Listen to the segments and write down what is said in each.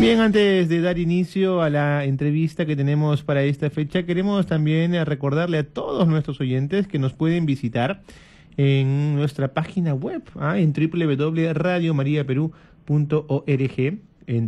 Bien, antes de dar inicio a la entrevista que tenemos para esta fecha, queremos también recordarle a todos nuestros oyentes que nos pueden visitar en nuestra página web, en www.radiomariaperú.org, en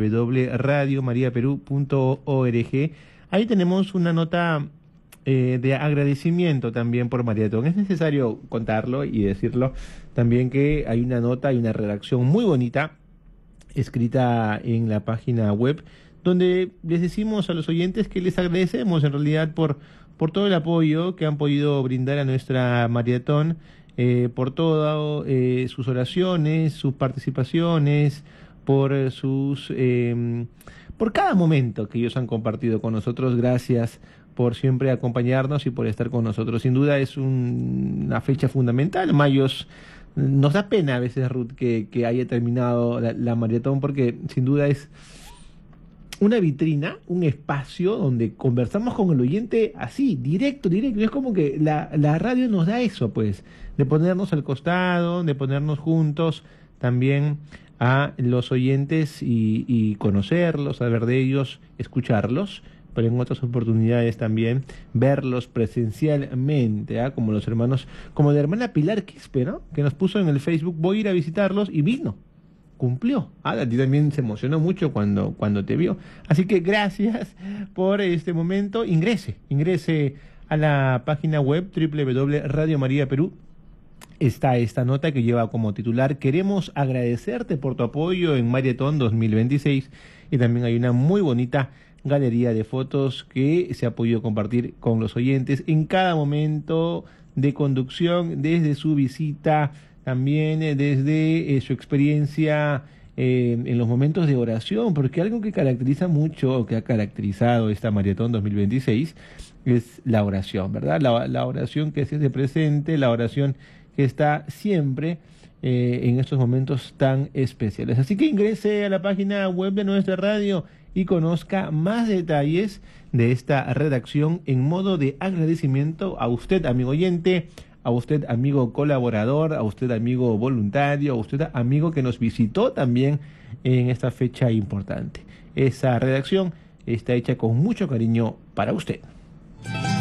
www.radiomariaperú.org. Ahí tenemos una nota de agradecimiento también por Maratón. Es necesario contarlo y decirlo también que hay una nota y una redacción muy bonita escrita en la página web, donde les decimos a los oyentes que les agradecemos en realidad por todo el apoyo que han podido brindar a nuestra maratón, por todas sus oraciones, sus participaciones, por por cada momento que ellos han compartido con nosotros. Gracias por siempre acompañarnos y por estar con nosotros. Sin duda es una fecha fundamental. Nos da pena a veces, Ruth, que haya terminado la maratón, porque sin duda es una vitrina, un espacio donde conversamos con el oyente así, directo. Es como que la radio nos da eso, pues, de ponernos al costado, de ponernos juntos también a los oyentes y conocerlos, saber de ellos, escucharlos, pero en otras oportunidades también verlos presencialmente, como los hermanos, como la hermana Pilar Quispe, ¿no?, que nos puso en el Facebook: voy a ir a visitarlos, y vino, cumplió. A ti también se emocionó mucho cuando te vio. Así que gracias por este momento. Ingrese a la página web www.radiomariaperú. Está esta nota que lleva como titular: queremos agradecerte por tu apoyo en Maratón 2026, y también hay una muy bonita galería de fotos que se ha podido compartir con los oyentes en cada momento de conducción, desde su visita, también desde su experiencia en los momentos de oración, porque algo que caracteriza mucho, o que ha caracterizado esta Maratón 2026, es la oración, ¿verdad? La oración que se hace presente, la oración que está siempre en estos momentos tan especiales. Así que ingrese a la página web de nuestra radio y conozca más detalles de esta redacción en modo de agradecimiento a usted, amigo oyente, a usted, amigo colaborador, a usted, amigo voluntario, a usted, amigo que nos visitó también en esta fecha importante. Esa redacción está hecha con mucho cariño para usted.